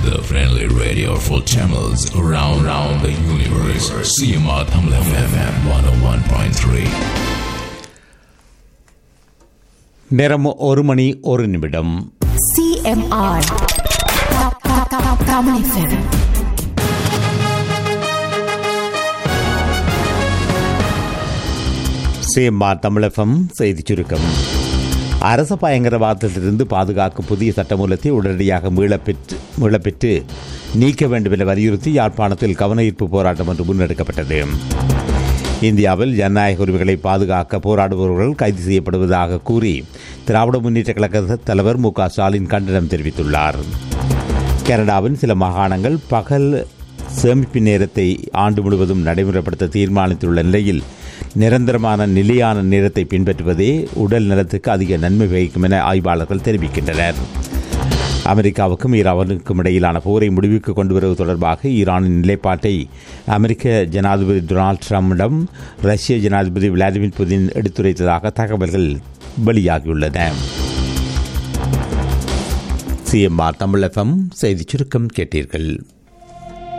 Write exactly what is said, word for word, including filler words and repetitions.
the friendly radio for channels around, around the universe. C M R Tamil F M one oh one point three. நேரம் ஒரு மணி ஒரு நிமிடம். C M R Tamil F M. C M R Tamil F M செய்திச் சுருக்கம். அரச பயங்கரவாதத்திலிருந்து பாதுகாக்கும் புதிய சட்டமூலத்தை உடனடியாக மீளப்பெற்று மீளப்பெற்று நீக்க வேண்டும் என வலியுறுத்தி யாழ்ப்பாணத்தில் கவன ஈர்ப்பு போராட்டம் ஒன்று முன்னெடுக்கப்பட்டது. இந்தியாவில் ஜனநாயக உரிமைகளை பாதுகாக்க போராடுபவர்கள் கைது செய்யப்படுவதாக கூறி திராவிட முன்னேற்ற கழக தலைவர் மு க ஸ்டாலின் கண்டனம் தெரிவித்துள்ளார். கனடாவின் சில மாகாணங்கள் பகல் சேமிப்பு நேரத்தை ஆண்டு முழுவதும் நடைமுறைப்படுத்த தீர்மானித்துள்ள நிலையில் நிரந்தரமான நிலையான நேரத்தை பின்பற்றுவதே உடல் நலத்துக்கு அதிக நன்மை வகிக்கும் என ஆய்வாளர்கள் தெரிவிக்கின்றனர். அமெரிக்காவுக்கும் ஈரானுக்கும் இடையிலான போரை முடிவுக்கு கொண்டு வருவது தொடர்பாக ஈரானின் நிலைப்பாட்டை அமெரிக்க ஜனாதிபதி டொனால்டு ட்ரம்பிடம் ரஷ்ய ஜனாதிபதி விளாடிமிர் புதின் எடுத்துரைத்ததாக தகவல்கள் வெளியாகியுள்ளன. C M R Tamil F M செய்திச் சுருக்கம் கேட்டீர்கள்.